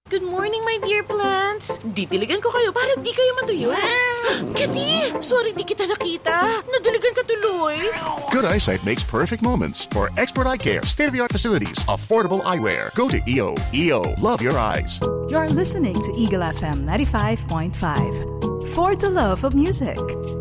Good morning, my dear plants. Didiligan ko kayo para di kayo matuyo. Kitty, sorry di kita nakita. Nadiligan ka tuloy. Good eyesight makes perfect moments. For expert eye care, state-of-the-art facilities, affordable eyewear. Go to EO. EO, love your eyes. You're listening to Eagle FM 95.5. For the love of music.